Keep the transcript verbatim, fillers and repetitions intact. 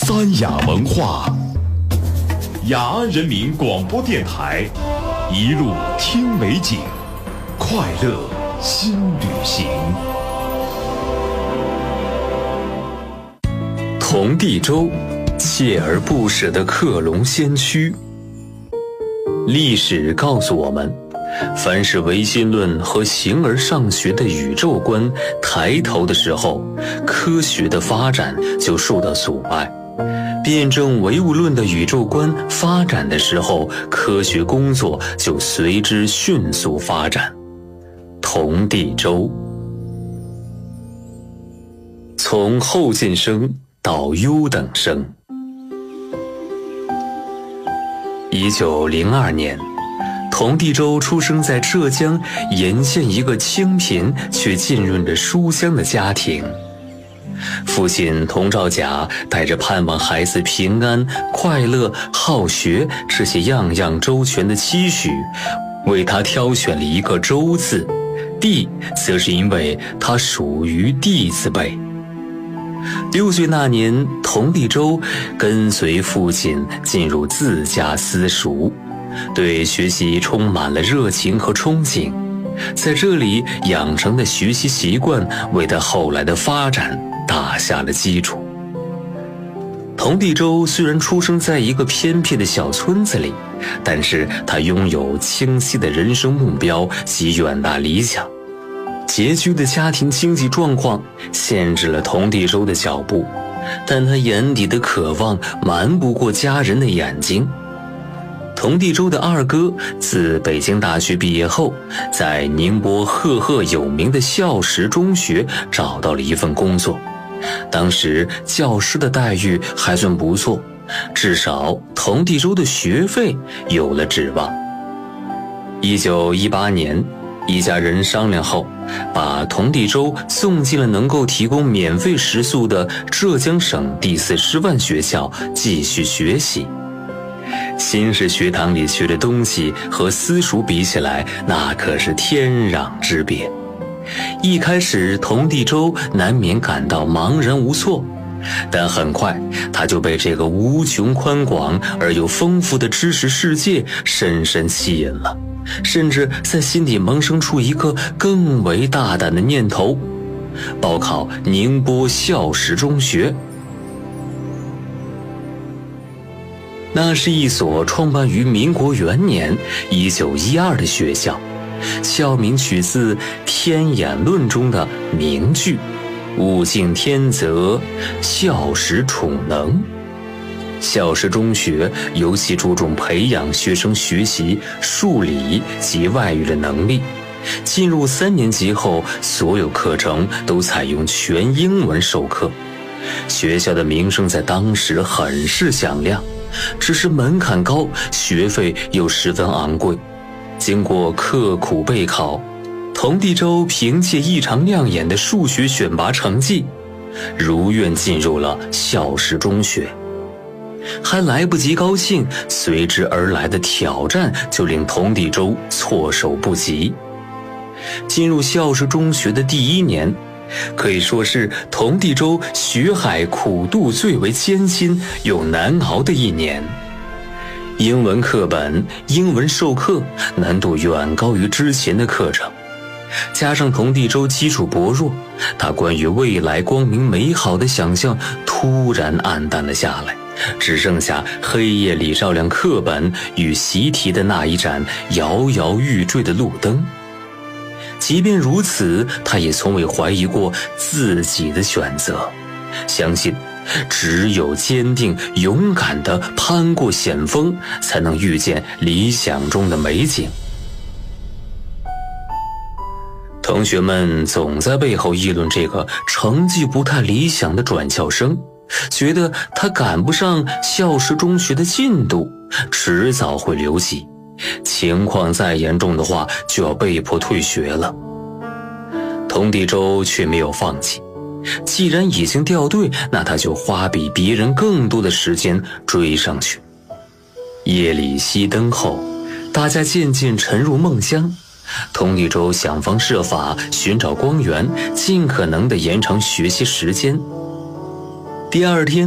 三雅文化，雅安人民广播电台，一路听美景，快乐新旅行。 童第周，锲而不舍的克隆先驱。历史告诉我们，凡是唯心论和形而上学的宇宙观抬头的时候，科学的发展就受到阻碍；辩证唯物论的宇宙观发展的时候，科学工作就随之迅速发展。童第周，从后进生到优等生。一九零二年，童第周出生在浙江沿县一个清贫却浸润着书香的家庭。父亲童兆甲带着盼望孩子平安、快乐、好学这些样样周全的期许，为他挑选了一个周字，第则是因为他属于地字辈。六岁那年，童第周跟随父亲进入自家私塾，对学习充满了热情和憧憬。在这里养成的学习习惯，为他后来的发展打下了基础。童第周虽然出生在一个偏僻的小村子里，但是他拥有清晰的人生目标及远大理想。拮据的家庭经济状况限制了童第周的脚步，但他眼底的渴望瞒不过家人的眼睛。童第周的二哥自北京大学毕业后，在宁波赫赫有名的孝实中学找到了一份工作。当时教师的待遇还算不错，至少童第周的学费有了指望。一九一八年，一家人商量后，把童第周送进了能够提供免费食宿的浙江省第四师范学校继续学习。新式学堂里学的东西和私塾比起来，那可是天壤之别。一开始，童第周难免感到茫然无措，但很快他就被这个无穷宽广而又丰富的知识世界深深吸引了，甚至在心底萌生出一个更为大胆的念头：报考宁波孝实中学。那是一所创办于民国元年一九一二的学校，校名取自《天演论》中的名句：物竞天择，孝实处能。孝实中学尤其注重培养学生学习数理及外语的能力。进入三年级后，所有课程都采用全英文授课。学校的名声在当时很是响亮，只是门槛高，学费又十分昂贵。经过刻苦备考，童第周凭借异常亮眼的数学选拔成绩，如愿进入了孝实中学。还来不及高兴，随之而来的挑战就令童第周措手不及。进入孝实中学的第一年，可以说是童第周学海苦度最为艰辛又难熬的一年。英文课本、英文授课难度远高于之前的课程，加上童第周基础薄弱，他关于未来光明美好的想象突然暗淡了下来，只剩下黑夜里照亮课本与习题的那一盏摇摇欲坠的路灯。即便如此，他也从未怀疑过自己的选择，相信只有坚定勇敢地攀过险峰，才能遇见理想中的美景。同学们总在背后议论这个成绩不太理想的转校生，觉得他赶不上孝实中学的进度，迟早会留级，情况再严重的话就要被迫退学了。童第周却没有放弃，既然已经掉队，那他就花比别人更多的时间追上去。夜里熄灯后，大家渐渐沉入梦乡，童第周想方设法寻找光源，尽可能地延长学习时间。第二天